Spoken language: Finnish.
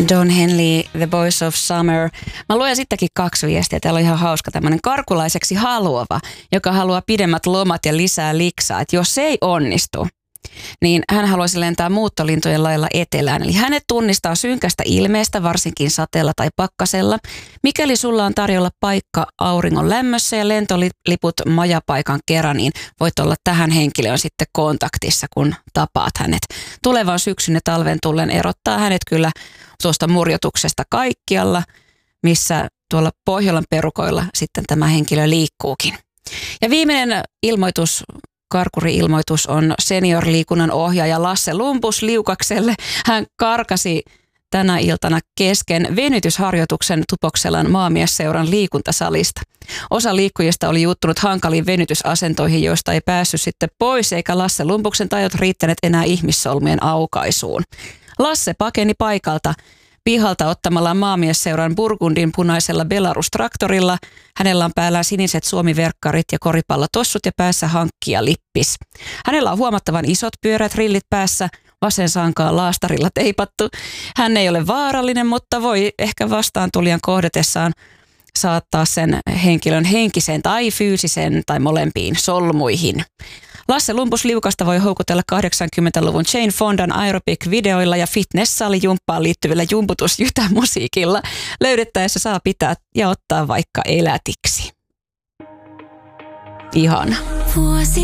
Don Henley, The Boys of Summer. Mä luen sittenkin 2 viestiä. Täällä on ihan hauska tämmöinen karkulaiseksi haluava, joka haluaa pidemmät lomat ja lisää liksaa. Että jos se ei onnistu, niin hän haluaisi lentää muuttolintujen lailla etelään. Eli hänet tunnistaa synkästä ilmeestä, varsinkin sateella tai pakkasella. Mikäli sulla on tarjolla paikka auringon lämmössä ja lentoliput majapaikan kerran, niin voit olla tähän henkilöön sitten kontaktissa, kun tapaat hänet. Tulevan syksyn ja talven tullen erottaa hänet kyllä tuosta murjotuksesta kaikkialla, missä tuolla Pohjolan perukoilla sitten tämä henkilö liikkuukin. Ja viimeinen ilmoitus, karkuri-ilmoitus on seniorliikunnan ohjaaja Lasse Lumpus Liukakselle. Hän karkasi tänä iltana kesken venytysharjoituksen Tupokselan maamiesseuran liikuntasalista. Osa liikkujista oli juuttunut hankaliin venytysasentoihin, joista ei päässyt sitten pois, eikä Lasse Lumpuksen tajot riittäneet enää ihmissolmien aukaisuun. Lasse pakeni paikalta pihalta ottamalla maamiesseuran Burgundin punaisella Belarus-traktorilla. Hänellä on päällään siniset suomiverkkarit ja koripallotossut ja päässä hankkia lippis. Hänellä on huomattavan isot pyörät rillit päässä, vasen sankaa laastarilla teipattu. Hän ei ole vaarallinen, mutta voi ehkä vastaan tulijan kohdatessaan saattaa sen henkilön henkiseen tai fyysiseen tai molempiin solmuihin. Lasse Lumpus Liukasta voi houkutella 80-luvun Jane Fondan aerobic-videoilla ja fitness-salijumppaan liittyvillä jumputusjytämusiikilla. Löydettäessä saa pitää ja ottaa vaikka elätiksi. Ihana.